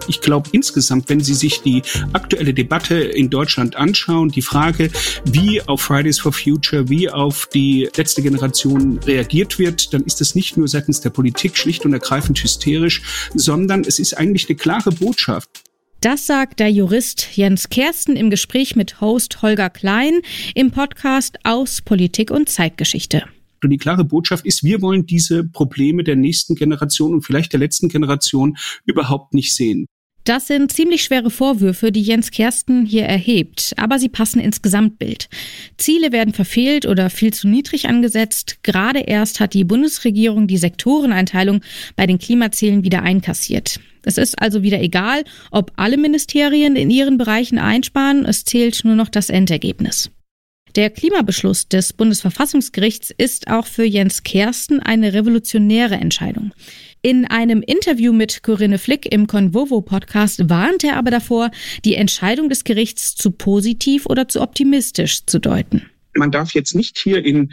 Ich glaube insgesamt, wenn Sie sich die aktuelle Debatte in Deutschland anschauen, die Frage, wie auf Fridays for Future, wie auf die letzte Generation reagiert wird, dann ist das nicht nur seitens der Politik schlicht und ergreifend hysterisch, sondern es ist eigentlich eine klare Botschaft. Das sagt der Jurist Jens Kersten im Gespräch mit Host Holger Klein im Podcast Aus Politik und Zeitgeschichte. Und die klare Botschaft ist, wir wollen diese Probleme der nächsten Generation und vielleicht der letzten Generation überhaupt nicht sehen. Das sind ziemlich schwere Vorwürfe, die Jens Kersten hier erhebt, aber sie passen ins Gesamtbild. Ziele werden verfehlt oder viel zu niedrig angesetzt. Gerade erst hat die Bundesregierung die Sektoreneinteilung bei den Klimazielen wieder einkassiert. Es ist also wieder egal, ob alle Ministerien in ihren Bereichen einsparen, es zählt nur noch das Endergebnis. Der Klimabeschluss des Bundesverfassungsgerichts ist auch für Jens Kersten eine revolutionäre Entscheidung. In einem Interview mit Corinne Flick im Convovo-Podcast warnt er aber davor, die Entscheidung des Gerichts zu positiv oder zu optimistisch zu deuten. Man darf jetzt nicht hier in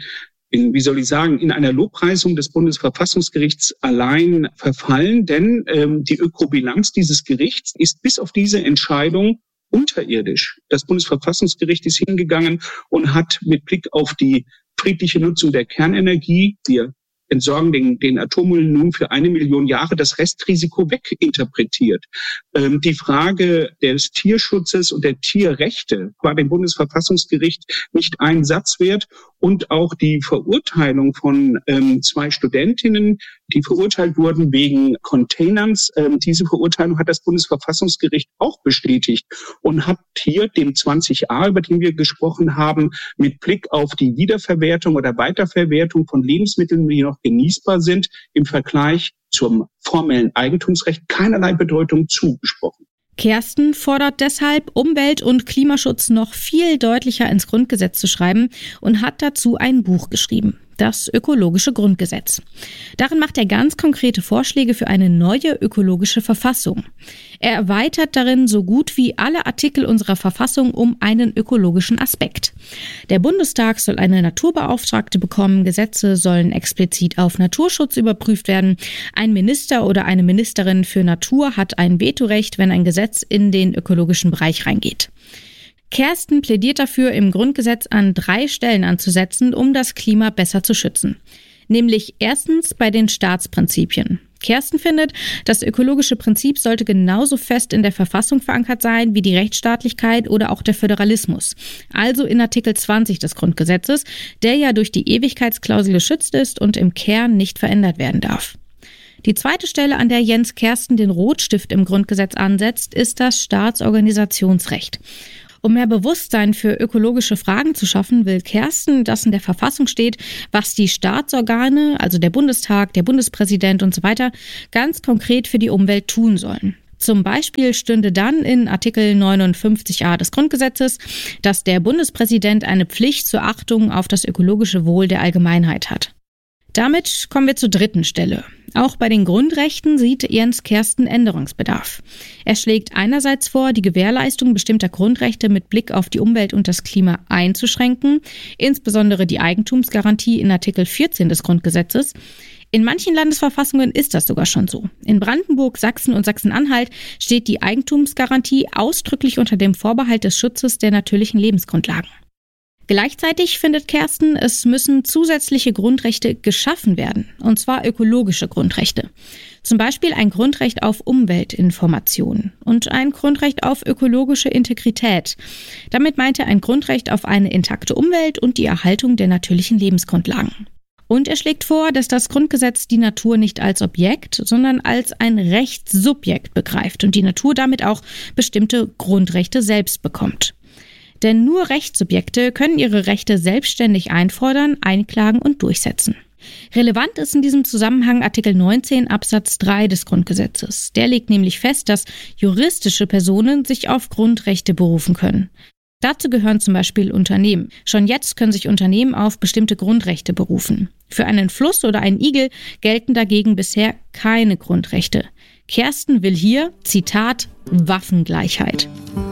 einer Lobpreisung des Bundesverfassungsgerichts allein verfallen, denn die Ökobilanz dieses Gerichts ist bis auf diese Entscheidung unterirdisch. Das Bundesverfassungsgericht ist hingegangen und hat mit Blick auf die friedliche Nutzung der Kernenergie, wir entsorgen den Atommüll nun für 1 Million Jahre, das Restrisiko weginterpretiert. Die Frage des Tierschutzes und der Tierrechte war dem Bundesverfassungsgericht nicht ein Satz wert. Und auch die Verurteilung von 2 Studentinnen, die verurteilt wurden wegen Containers. Diese Verurteilung hat das Bundesverfassungsgericht auch bestätigt und hat hier dem 20a, über den wir gesprochen haben, mit Blick auf die Wiederverwertung oder Weiterverwertung von Lebensmitteln, die noch genießbar sind, im Vergleich zum formellen Eigentumsrecht keinerlei Bedeutung zugesprochen. Kersten fordert deshalb, Umwelt- und Klimaschutz noch viel deutlicher ins Grundgesetz zu schreiben und hat dazu ein Buch geschrieben, das Ökologische Grundgesetz. Darin macht er ganz konkrete Vorschläge für eine neue ökologische Verfassung. Er erweitert darin so gut wie alle Artikel unserer Verfassung um einen ökologischen Aspekt. Der Bundestag soll eine Naturbeauftragte bekommen, Gesetze sollen explizit auf Naturschutz überprüft werden. Ein Minister oder eine Ministerin für Natur hat ein Vetorecht, wenn ein Gesetz in den ökologischen Bereich reingeht. Kersten plädiert dafür, im Grundgesetz an 3 Stellen anzusetzen, um das Klima besser zu schützen. Nämlich erstens bei den Staatsprinzipien. Kersten findet, das ökologische Prinzip sollte genauso fest in der Verfassung verankert sein wie die Rechtsstaatlichkeit oder auch der Föderalismus. Also in Artikel 20 des Grundgesetzes, der ja durch die Ewigkeitsklausel geschützt ist und im Kern nicht verändert werden darf. Die zweite Stelle, an der Jens Kersten den Rotstift im Grundgesetz ansetzt, ist das Staatsorganisationsrecht. Um mehr Bewusstsein für ökologische Fragen zu schaffen, will Kersten, dass in der Verfassung steht, was die Staatsorgane, also der Bundestag, der Bundespräsident und so weiter, ganz konkret für die Umwelt tun sollen. Zum Beispiel stünde dann in Artikel 59a des Grundgesetzes, dass der Bundespräsident eine Pflicht zur Achtung auf das ökologische Wohl der Allgemeinheit hat. Damit kommen wir zur dritten Stelle. Auch bei den Grundrechten sieht Jens Kersten Änderungsbedarf. Er schlägt einerseits vor, die Gewährleistung bestimmter Grundrechte mit Blick auf die Umwelt und das Klima einzuschränken, insbesondere die Eigentumsgarantie in Artikel 14 des Grundgesetzes. In manchen Landesverfassungen ist das sogar schon so. In Brandenburg, Sachsen und Sachsen-Anhalt steht die Eigentumsgarantie ausdrücklich unter dem Vorbehalt des Schutzes der natürlichen Lebensgrundlagen. Gleichzeitig findet Kersten, es müssen zusätzliche Grundrechte geschaffen werden, und zwar ökologische Grundrechte. Zum Beispiel ein Grundrecht auf Umweltinformation und ein Grundrecht auf ökologische Integrität. Damit meint er ein Grundrecht auf eine intakte Umwelt und die Erhaltung der natürlichen Lebensgrundlagen. Und er schlägt vor, dass das Grundgesetz die Natur nicht als Objekt, sondern als ein Rechtssubjekt begreift und die Natur damit auch bestimmte Grundrechte selbst bekommt. Denn nur Rechtssubjekte können ihre Rechte selbstständig einfordern, einklagen und durchsetzen. Relevant ist in diesem Zusammenhang Artikel 19 Absatz 3 des Grundgesetzes. Der legt nämlich fest, dass juristische Personen sich auf Grundrechte berufen können. Dazu gehören zum Beispiel Unternehmen. Schon jetzt können sich Unternehmen auf bestimmte Grundrechte berufen. Für einen Fluss oder einen Igel gelten dagegen bisher keine Grundrechte. Kersten will hier, Zitat, Waffengleichheit.